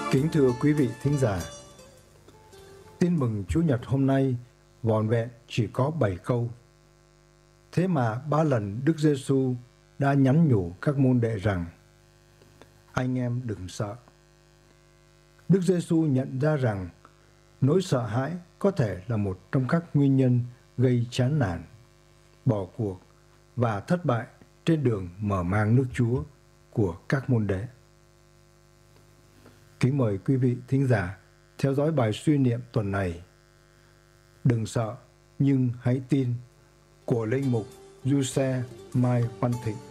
Kính thưa quý vị thính giả, tin mừng Chúa Nhật hôm nay vỏn vẹn chỉ có 7 câu. Thế mà 3 lần Đức Giêsu đã nhắn nhủ các môn đệ rằng: anh em đừng sợ. Đức Giêsu nhận ra rằng nỗi sợ hãi có thể là một trong các nguyên nhân gây chán nản, bỏ cuộc và thất bại trên đường mở mang nước Chúa của các môn đệ. Kính mời quý vị thính giả theo dõi bài suy niệm tuần này: Đừng sợ nhưng hãy tin của linh mục Giuse Mai Văn Thịnh.